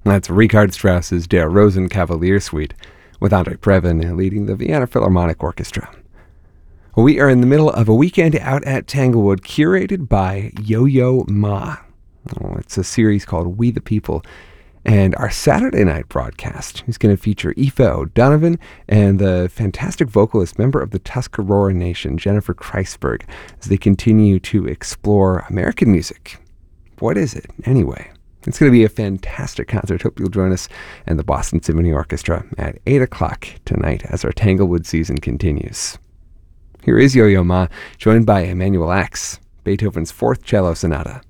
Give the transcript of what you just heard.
That's Richard Strauss's Der Rosenkavalier Suite, with Andre Previn leading the Vienna Philharmonic Orchestra. We are in the middle of a weekend out at Tanglewood curated by Yo-Yo Ma. It's a series called We the People. And our Saturday night broadcast is going to feature Aoife O'Donovan and the fantastic vocalist member of the Tuscarora Nation, Jennifer Kreisberg, as they continue to explore American music. What is it, anyway? It's going to be a fantastic concert. Hope you'll join us and the Boston Symphony Orchestra at 8 o'clock tonight as our Tanglewood season continues. Here is Yo-Yo Ma, joined by Emanuel Ax, Beethoven's Fourth Cello Sonata.